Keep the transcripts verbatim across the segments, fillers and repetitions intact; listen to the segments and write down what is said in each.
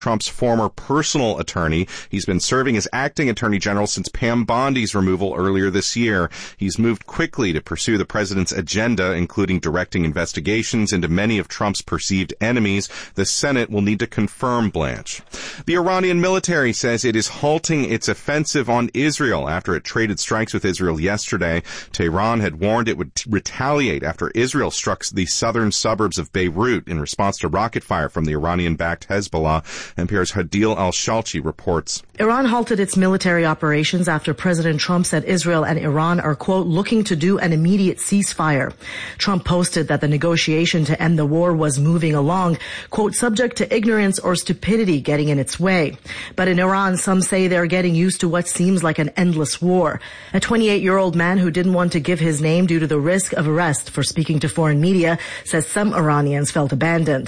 Trump's former personal attorney. He's been serving as acting attorney general since Pam Bondi's removal earlier this year. He's moved quickly to pursue the president's agenda, including directing investigations into many of Trump's perceived enemies. The Senate will need to confirm Blanche. The Iranian military says it is halting its offensive on Israel after it traded strikes with Israel yesterday. Tehran had warned it would t- retaliate after Israel struck the southern suburbs of Beirut in response to rocket fire from the Iranian-backed Hezbollah. N P R's Hadil Al-Shalchi reports. Iran halted its military operations after President Trump said Israel and Iran are, quote, looking to do an immediate ceasefire. Trump posted that the negotiation to end the war was moving along, quote, subject to ignorance or stupidity getting in its way. But in Iran, some say they're getting used to what seems like an endless war. A twenty-eight-year-old man who didn't want to give his name due to the risk of arrest for speaking to foreign media says some Iranians felt abandoned.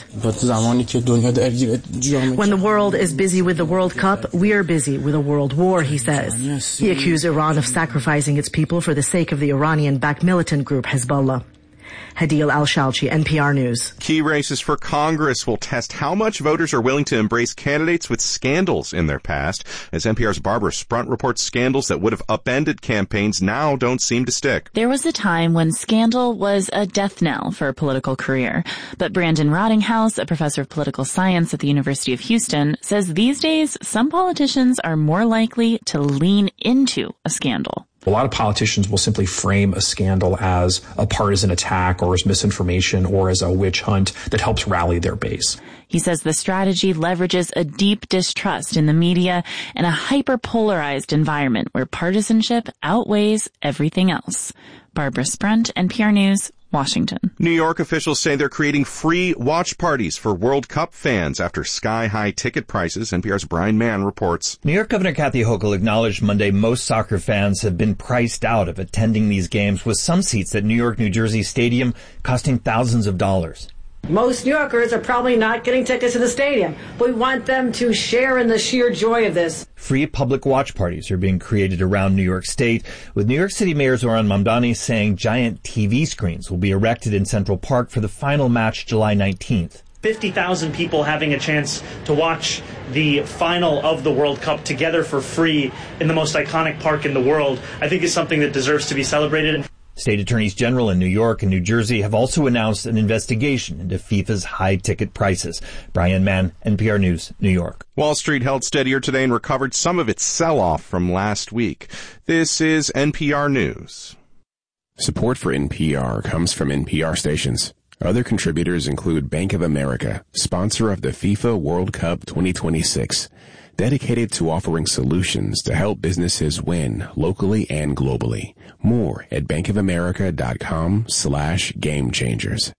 When the world is busy with the World Cup, we are busy with a world war, he says. He accused Iran of sacrificing its people for the sake of the Iranian-backed militant group Hezbollah. Hadil Al-Shalchi, N P R News. Key races for Congress will test how much voters are willing to embrace candidates with scandals in their past. As N P R's Barbara Sprunt reports, scandals that would have upended campaigns now don't seem to stick. There was a time when scandal was a death knell for a political career. But Brandon Rottinghouse, a professor of political science at the University of Houston, says these days some politicians are more likely to lean into a scandal. A lot of politicians will simply frame a scandal as a partisan attack or as misinformation or as a witch hunt that helps rally their base. He says the strategy leverages a deep distrust in the media and a hyper-polarized environment where partisanship outweighs everything else. Barbara Sprunt, N P R News, Washington. New York officials say they're creating free watch parties for World Cup fans after sky-high ticket prices. N P R's Brian Mann reports. New York Governor Kathy Hochul acknowledged Monday most soccer fans have been priced out of attending these games, with some seats at New York, New Jersey Stadium costing thousands of dollars. Most New Yorkers are probably not getting tickets to the stadium. We want them to share in the sheer joy of this. Free public watch parties are being created around New York State, with New York City Mayor Zohran Mamdani saying giant T V screens will be erected in Central Park for the final match July nineteenth. fifty thousand people having a chance to watch the final of the World Cup together for free in the most iconic park in the world, I think is something that deserves to be celebrated. State attorneys general in New York and New Jersey have also announced an investigation into FIFA's high ticket prices. Brian Mann, N P R News, New York. Wall Street held steadier today and recovered some of its sell-off from last week. This is N P R News. Support for N P R comes from N P R stations. Other contributors include Bank of America, sponsor of the FIFA World Cup twenty twenty-six, dedicated to offering solutions to help businesses win locally and globally. More at bankofamerica.com slash game changers.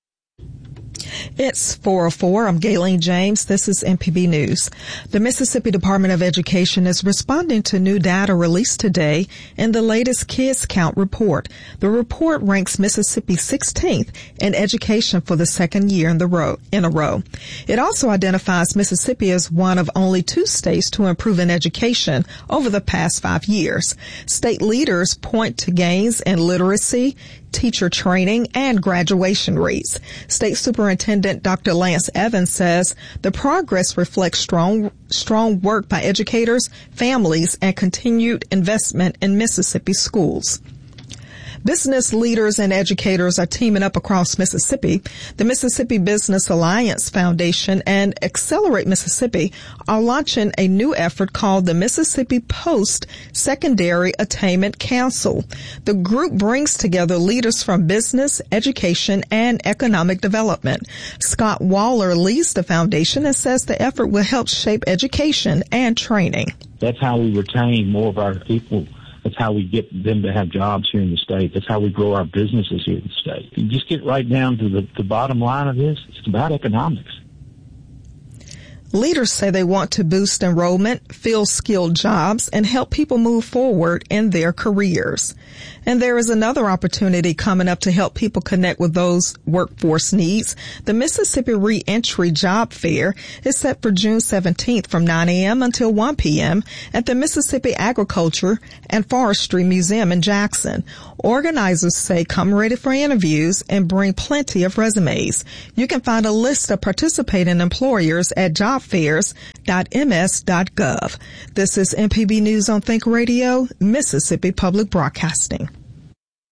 It's four oh four. I'm Gayleen James. This is M P B News. The Mississippi Department of Education is responding to new data released today in the latest Kids Count report. The report ranks Mississippi sixteenth in education for the second year in the row, in a row. It also identifies Mississippi as one of only two states to improve in education over the past five years. State leaders point to gains in literacy, teacher training, and graduation rates. State Superintendent Doctor Lance Evans says the progress reflects strong, strong work by educators, families, and continued investment in Mississippi schools. Business leaders and educators are teaming up across Mississippi. The Mississippi Business Alliance Foundation and Accelerate Mississippi are launching a new effort called the Mississippi Post-Secondary Attainment Council. The group brings together leaders from business, education, and economic development. Scott Waller leads the foundation and says the effort will help shape education and training. That's how we retain more of our people. That's how we get them to have jobs here in the state. That's how we grow our businesses here in the state. You just get right down to the, the bottom line of this. It's about economics. Leaders say they want to boost enrollment, fill skilled jobs, and help people move forward in their careers. And there is another opportunity coming up to help people connect with those workforce needs. The Mississippi Reentry Job Fair is set for June seventeenth from nine a.m. until one p.m. at the Mississippi Agriculture and Forestry Museum in Jackson. Organizers say come ready for interviews and bring plenty of resumes. You can find a list of participating employers at job affairs dot m s dot gov. This is M P B News on Think Radio, Mississippi Public Broadcasting.